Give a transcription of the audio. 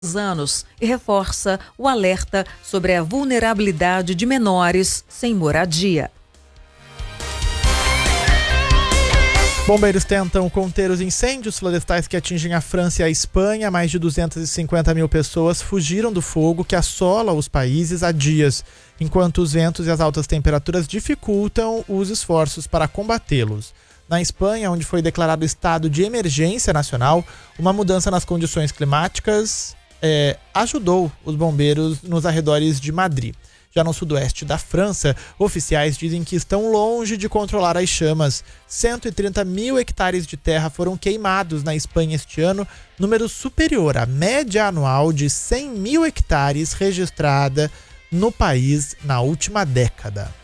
anos e reforça o alerta sobre a vulnerabilidade de menores sem moradia. Bombeiros tentam conter os incêndios florestais que atingem a França e a Espanha. Mais de 250 mil pessoas fugiram do fogo que assola os países há dias, enquanto os ventos e as altas temperaturas dificultam os esforços para combatê-los. Na Espanha, onde foi declarado estado de emergência nacional, uma mudança nas condições climáticas ajudou os bombeiros nos arredores de Madrid. Já no sudoeste da França, oficiais dizem que estão longe de controlar as chamas. 130 mil hectares de terra foram queimados na Espanha este ano, número superior à média anual de 100 mil hectares registrada no país na última década.